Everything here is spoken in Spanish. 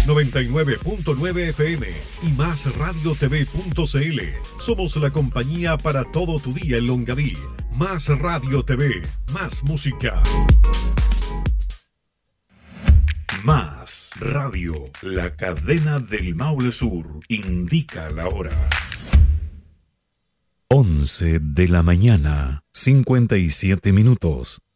99.9 FM y másradiotv.cl. Somos la compañía para todo tu día en Longaví. Más Radio TV, más música. Más Radio, la cadena del Maule Sur, indica la hora. 11 de la mañana, 57 minutos.